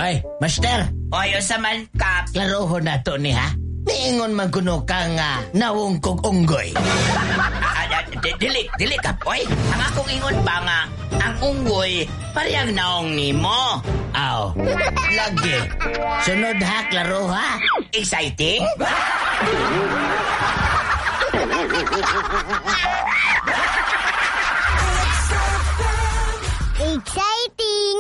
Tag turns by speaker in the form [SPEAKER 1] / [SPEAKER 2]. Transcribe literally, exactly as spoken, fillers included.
[SPEAKER 1] Ay, master.
[SPEAKER 2] Oy, sa man, Kap.
[SPEAKER 1] Laroho na to ni ha. Niingon man kuno ka nga nawong kog unggoy.
[SPEAKER 2] Ah, ah, di- dili, dili, Kap. Oy, ang akong ingon ba nga, ang unggoy, parehang naong nimo.
[SPEAKER 1] Aw, lagi. Sunod ha, klaro ha.
[SPEAKER 2] Exciting?